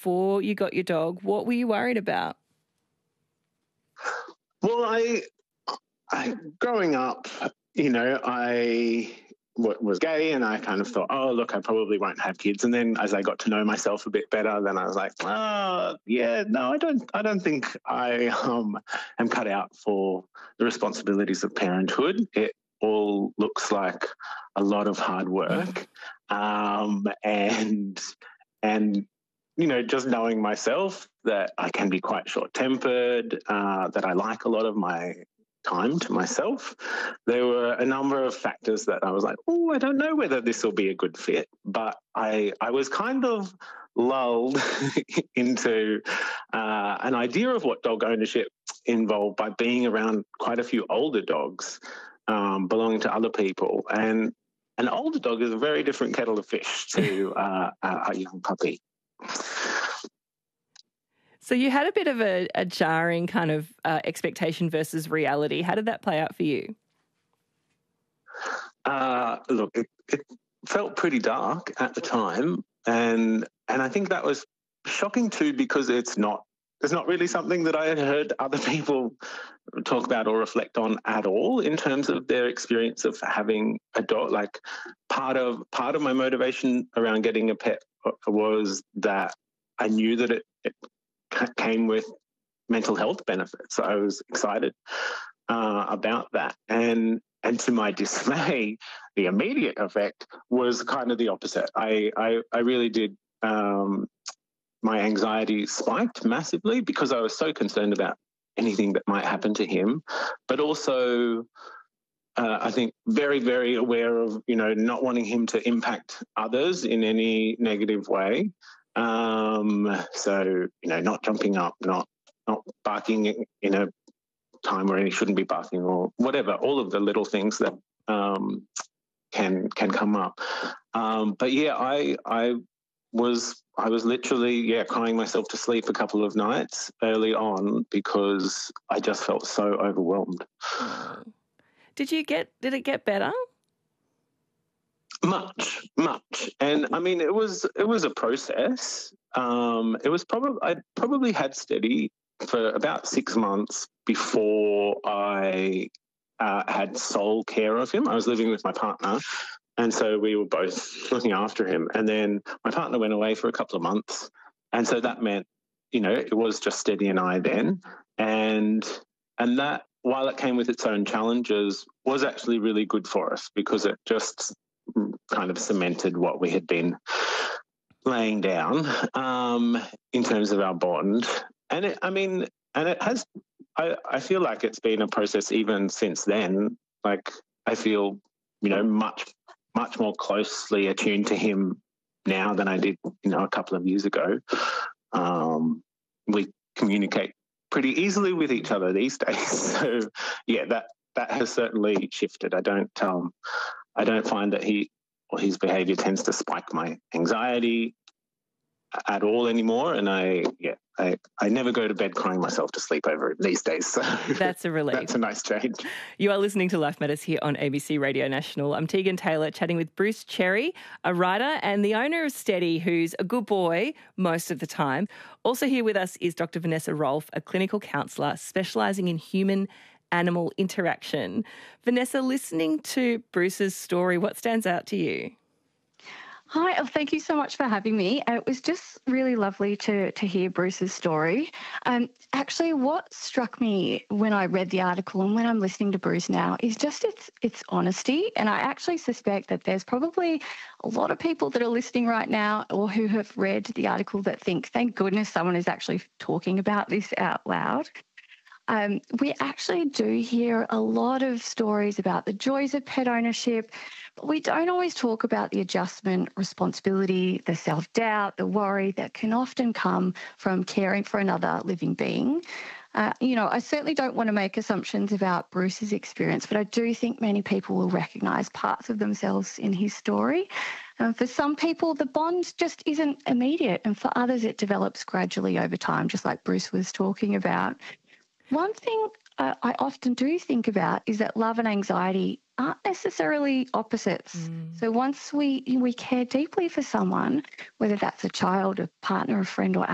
before you got your dog. What were you worried about? Well, I growing up, I was gay, and I kind of thought, oh, look, I probably won't have kids. And then as I got to know myself a bit better, then I was like, yeah, no, I don't think I am cut out for the responsibilities of parenthood. It all looks like a lot of hard work, and just knowing myself that I can be quite short-tempered, that I like a lot of my time to myself. There were a number of factors that I was like, oh, I don't know whether this will be a good fit, but I was kind of lulled into an idea of what dog ownership involved by being around quite a few older dogs belonging to other people. And an older dog is a very different kettle of fish to a young puppy. So you had a bit of a jarring kind of expectation versus reality. How did that play out for you? Look, it felt pretty dark at the time, and I think that was shocking too, because it's not really something that I had heard other people talk about or reflect on at all in terms of their experience of having a dog. Like part of my motivation around getting a pet was that I knew that it came with mental health benefits. So I was excited about that. And to my dismay, the immediate effect was kind of the opposite. I really did. My anxiety spiked massively because I was so concerned about anything that might happen to him, but also I think very, very aware of, not wanting him to impact others in any negative way. So, not jumping up, not barking in a time where he shouldn't be barking or whatever, all of the little things that can come up. But yeah, I was literally, crying myself to sleep a couple of nights early on because I just felt so overwhelmed. Did it get better? Much. And I mean, it was a process. I probably had steady for about 6 months before I had sole care of him. I was living with my partner, and so we were both looking after him. And then my partner went away for a couple of months, and so that meant, it was just Steady and I then. And that, while it came with its own challenges, was actually really good for us because it just kind of cemented what we had been laying down in terms of our bond. And it has, I feel like it's been a process even since then. Like I feel, much more closely attuned to him now than I did, a couple of years ago. We communicate pretty easily with each other these days. So yeah, that has certainly shifted. I don't find that his behaviour tends to spike my anxiety at all anymore, and I never go to bed crying myself to sleep over it these days. So that's a relief. That's a nice change. You are listening to Life Matters here on ABC Radio National. I'm Tegan Taylor, chatting with Bruce Cherry, a writer and the owner of Steady, who's a good boy most of the time. Also here with us is Dr. Vanessa Rolfe, a clinical counsellor specialising in human-animal interaction. Vanessa, listening to Bruce's story, what stands out to you? Hi, thank you so much for having me. It was just really lovely to hear Bruce's story. Actually, what struck me when I read the article and when I'm listening to Bruce now is just its honesty. And I actually suspect that there's probably a lot of people that are listening right now or who have read the article that think, thank goodness someone is actually talking about this out loud. We actually do hear a lot of stories about the joys of pet ownership, but we don't always talk about the adjustment, responsibility, the self-doubt, the worry that can often come from caring for another living being. I certainly don't want to make assumptions about Bruce's experience, but I do think many people will recognise parts of themselves in his story. For some people, the bond just isn't immediate, and for others it develops gradually over time, just like Bruce was talking about. One thing I often do think about is that love and anxiety aren't necessarily opposites. So once we care deeply for someone, whether that's a child, a partner, a friend or